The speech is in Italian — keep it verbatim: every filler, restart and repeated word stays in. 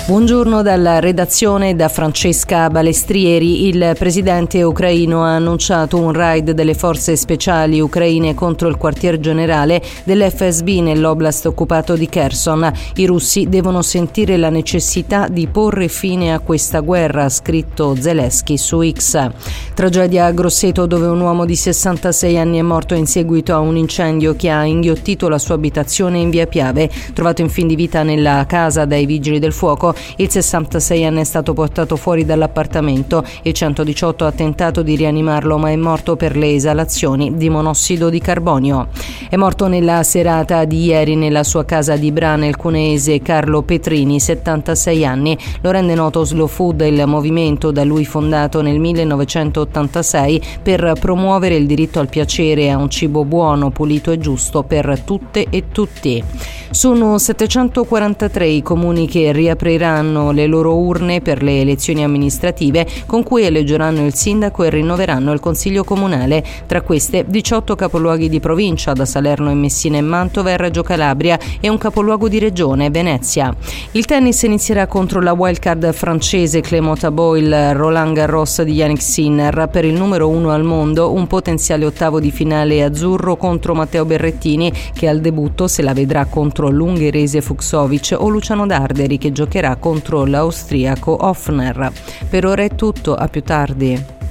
Buongiorno dalla redazione da Francesca Balestrieri. Il presidente ucraino ha annunciato un raid delle forze speciali ucraine contro il quartier generale dell'F S B nell'oblast occupato di Kherson. I russi devono sentire la necessità di porre fine a questa guerra, ha scritto Zelensky su X. Tragedia a Grosseto, dove un uomo di sessantasei anni è morto in seguito a un incendio che ha inghiottito la sua abitazione in via Piave. Trovato in fin di vita nella casa dai vigili del fuoco, il sessantaseienne è stato portato fuori dall'appartamento. Il centodiciotto ha tentato di rianimarlo, ma è morto per le esalazioni di monossido di carbonio. È morto nella serata di ieri nella sua casa di Bra, nel cuneese, Carlo Petrini, settantasei anni. Lo rende noto Slow Food, il movimento da lui fondato nel millenovecentottantasei per promuovere il diritto al piacere e a un cibo buono, pulito e giusto per tutte e tutti. Sono settecentoquarantatré i comuni che riapriranno le loro urne per le elezioni amministrative, con cui eleggeranno il sindaco e rinnoveranno il consiglio comunale. Tra queste diciotto capoluoghi di provincia, da Salerno e Messina e Mantova e Reggio Calabria, e un capoluogo di regione, Venezia. Il tennis inizierà contro la wildcard francese Clément Tabot il Roland Garros di Jannik Sinner per il numero uno al mondo, un potenziale ottavo di finale azzurro contro Matteo Berrettini, che al debutto se la vedrà contro l'ungherese Fucsovic, o Luciano Darderi, che giocherà contro l'austriaco Hoffner. Per ora è tutto, a più tardi.